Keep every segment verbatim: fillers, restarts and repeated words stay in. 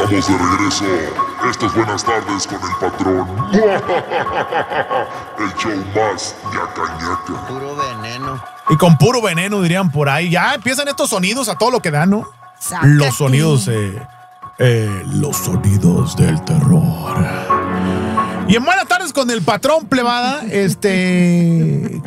Estamos de regreso. Esto es Buenas Tardes con el Patrón. El show más ñaca ñaca. Puro veneno. Y con puro veneno, dirían por ahí. Ya empiezan estos sonidos a todo lo que dan, ¿no? Sácate. Los sonidos, eh, eh, los sonidos del terror. Y en Buenas Tardes con el Patrón, plebada, este...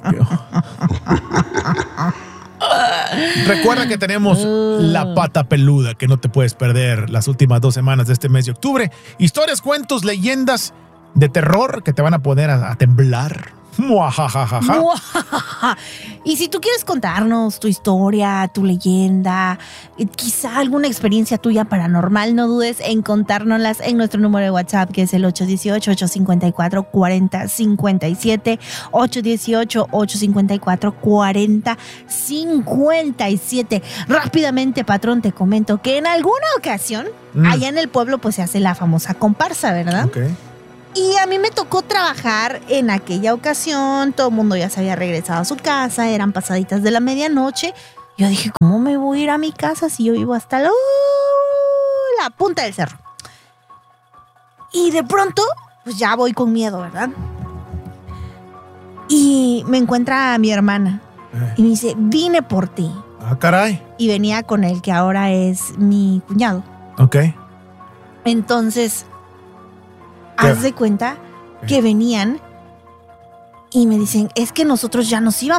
Recuerda que tenemos La Pata Peluda, que no te puedes perder las últimas dos semanas de este mes de octubre. Historias, cuentos, leyendas de terror que te van a poner a, a temblar. Muajajajaja. Y si tú quieres contarnos tu historia, tu leyenda, quizá alguna experiencia tuya paranormal, no dudes en contárnoslas en nuestro número de WhatsApp, que es el ocho uno ocho, ocho cinco cuatro, cuatro cero cinco siete, ocho uno ocho, ocho cinco cuatro, cuatro cero cinco siete. Rápidamente, patrón, te comento que en alguna ocasión, mm. allá en el pueblo, pues se hace la famosa comparsa, ¿verdad? Ok. Y a mí me tocó trabajar en aquella ocasión, todo el mundo ya se había regresado a su casa, eran pasaditas de la medianoche. Yo dije, ¿cómo me voy a ir a mi casa si yo vivo hasta la, la punta del cerro? Y de pronto, pues ya voy con miedo, ¿verdad? Y me encuentra mi hermana Eh. y me dice, vine por ti. Ah, caray. Y venía con el que ahora es mi cuñado. Ok. Entonces... ¿Qué? haz de cuenta que venían y me dicen, es que nosotros ya nos íbamos.